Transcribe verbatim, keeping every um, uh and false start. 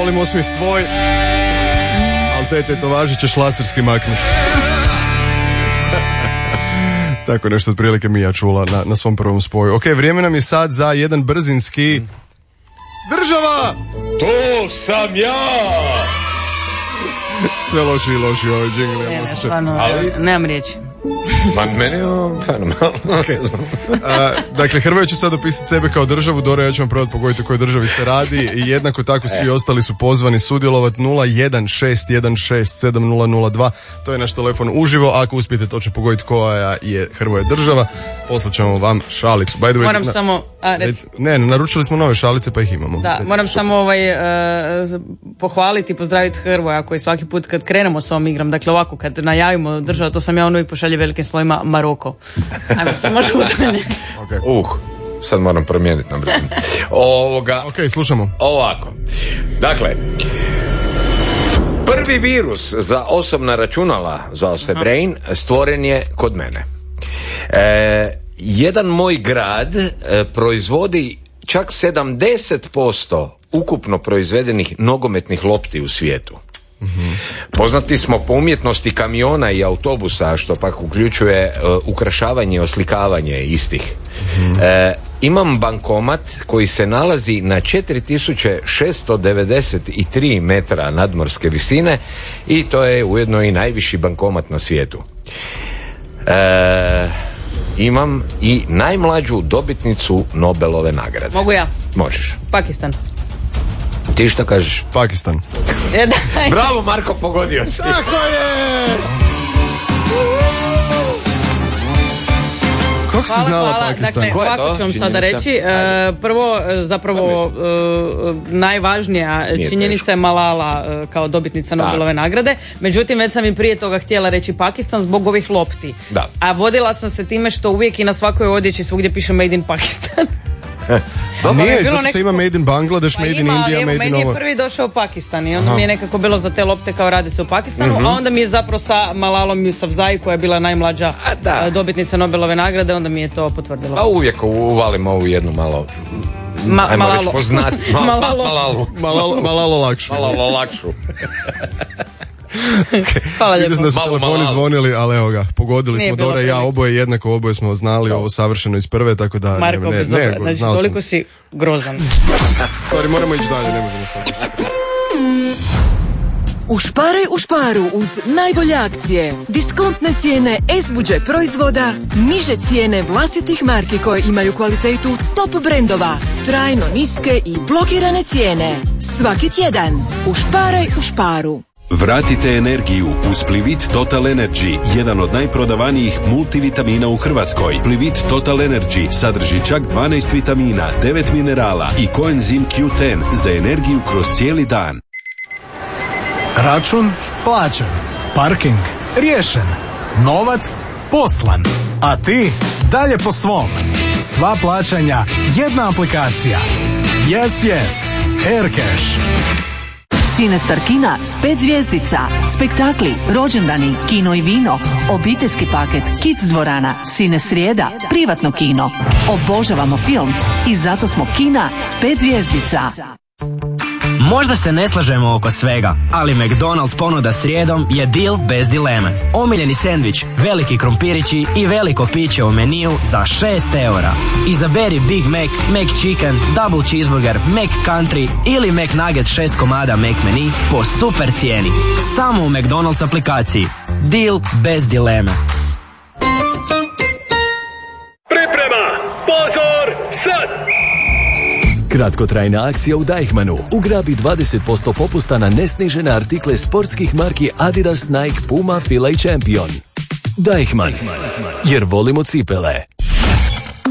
volim osmijeh tvoj, ali te tetovaže ćeš laserski maknuti. Tako nešto otprilike Mija čula na, na svom prvom spoju. Ok, vrijeme nam je sad za jedan brzinski... Država! To sam ja! Sve loši i loši ovaj džingl. Ne, stvarno, ali... nemam riječi. Ma meni je ovo fenomenalno. Okay. Uh, dakle, Hrvoje će sad opisati sebe kao državu. Dora, ja ću vam probati pogoditi o kojoj državi se radi. I jednako tako svi e. ostali su pozvani sudjelovati. Nula jedan šest jedan šest sedam nula nula dva. To je naš telefon uživo. Ako uspijete točno pogoditi koja je Hrvoje država, poslat ćemo vam šalicu. By the way, moram na, samo... A, rec... Ne, ne, naručili smo nove šalice pa ih imamo. Da, rec... moram samo ovaj, uh, pohvaliti i pozdraviti Hrvoja koji svaki put kad krenemo s ovom igrom, dakle ovako kad najavimo država, to sam ja on uvijek pošalje velikim slovima Maroko. Ajmo se možemo dalje. Okay. Uh, sad moram promijeniti na brzinu. Ovoga. Ok, slušamo. Ovako. Dakle, prvi virus za osobna računala, zvao se Brain, stvoren je kod mene. E, jedan moj grad e, proizvodi čak sedamdeset posto ukupno proizvedenih nogometnih lopti u svijetu. Mm-hmm. Poznati smo po umjetnosti kamiona i autobusa, što pak uključuje uh, ukrašavanje i oslikavanje istih. Mm-hmm. E, imam bankomat koji se nalazi na četiri tisuće šesto devedeset tri metra nadmorske visine i to je ujedno i najviši bankomat na svijetu. E, imam i najmlađu dobitnicu Nobelove nagrade. Mogu ja? Možeš. Pakistan. Ti što kažeš? Pakistan. Bravo Marko, pogodio si. Tako je! Kako si znala hvala. Pakistan? Dakle, ovako ću vam sada reći. Uh, prvo, zapravo, uh, najvažnija Nije činjenica teško. je Malala uh, kao dobitnica Nobelove nagrade. Međutim, već sam i prije toga htjela reći Pakistan zbog ovih lopti. Da. A vodila sam se time što uvijek i na svakoj odjeći svugdje piše Made in Pakistan. Dobro, nije, zato što ima Made in Bangladesh, Made in India, evo, Made in meni je ovo. prvi došao Pakistan i onda Aha. mi je nekako bilo za te lopte kao radi se u Pakistanu, mm-hmm. a onda mi je zapravo sa Malalom Yousafzai koja je bila najmlađa dobitnica Nobelove nagrade, onda mi je to potvrdilo. A uvijek uvalimo ovu jednu malo... Ma, ajmo malalo. reći poznati. Mal, malalo. Malalu. Malalo, malalo lakšu. Malalo lakšu. Okay. Hvala lijepo. Vidim da su Malo, telefoni malo. zvonili, ali evo ga, pogodili Nije smo Dora i ja, oboje jednako, oboje smo znali da. ovo savršeno iz prve, tako da... Marko, ne, bez ne, obra, znači znao toliko sam. si grozan. Stvari, moramo ići dalje, ne možemo sad. Ušparaj u šparu uz najbolje akcije. Diskontne cijene es bu đe proizvoda, niže cijene vlastitih marki koje imaju kvalitetu top brendova, trajno niske i blokirane cijene. Svaki tjedan Ušparaj u šparu. Vratite energiju uz Plivit Total Energy, jedan od najprodavanijih multivitamina u Hrvatskoj. Plivit Total Energy sadrži čak dvanaest vitamina, devet minerala i koenzim Q deset za energiju kroz cijeli dan. Račun plaćen, parking riješen, novac poslan, a ti dalje po svom. Sva plaćanja jedna aplikacija. Yes, yes, Aircash. Cinestar Kina s pet zvjezdica, spektakli, rođendani, kino i vino, obiteljski paket, Kids dvorana, Cine srijeda, privatno kino. Obožavamo film i zato smo Kina s pet zvjezdica. Možda se ne slažemo oko svega, ali McDonald's ponuda srijedom je deal bez dileme. Omiljeni sendvič, veliki krompirići i veliko piće u meniju za šest eura. Izaberi Big Mac, McChicken, Double Cheeseburger, McCountry ili McNuggets šest komada McMenu po super cijeni. Samo u McDonald's aplikaciji. Deal bez dileme. Priprema! Pozor! Sad! Kratkotrajna akcija u Deichmannu. Ugrabi dvadeset posto popusta na nesnižene artikle sportskih marki Adidas, Nike, Puma, Fila i Champion. Deichmann, jer volimo cipele.